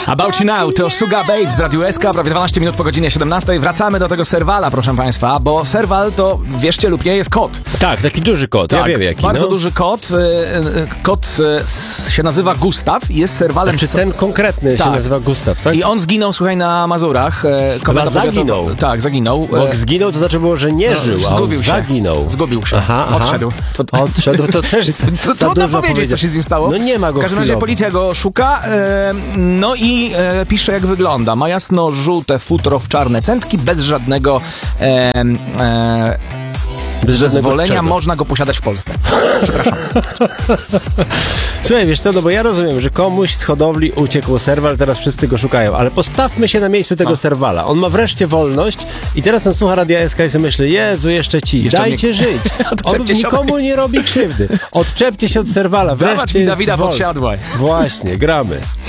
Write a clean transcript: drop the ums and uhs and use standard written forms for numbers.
About You Now to Sugar Babes z Radiu SK, prawie 12 minut po godzinie 17. Wracamy do tego serwala, proszę państwa, bo serwal to, wierzcie lub nie, jest kot. Tak, taki duży kot, Tak, ja wiem jaki. bardzo duży kot. Kot się nazywa Gustaw i jest serwalem... Czy ten konkretny się nazywa Gustaw, tak? I on zginął, słuchaj, na Mazurach. Chyba zaginął. Tak, zaginął. Bo jak zginął, to znaczy było, że nie żył, a on zaginął. Zgubił się. Aha. Odszedł. Odszedł, to też Trudno powiedzieć, co się z nim stało. No nie ma go W każdym razie policja go szuka, no i pisze, jak wygląda. Ma jasno-żółte futro w czarne centki, bez żadnego zezwolenia, można go posiadać w Polsce. Przepraszam. Słuchaj, wiesz co, no bo ja rozumiem, że komuś z hodowli uciekł serwal, teraz wszyscy go szukają, ale postawmy się na miejscu tego serwala. On ma wreszcie wolność i teraz on słucha Radia SK i sobie myśli, Jezu, jeszcze dajcie żyć. On nikomu nie robi krzywdy. Odczepcie się od serwala, wreszcie jest Dawida wolny. podsiadła. Właśnie, gramy.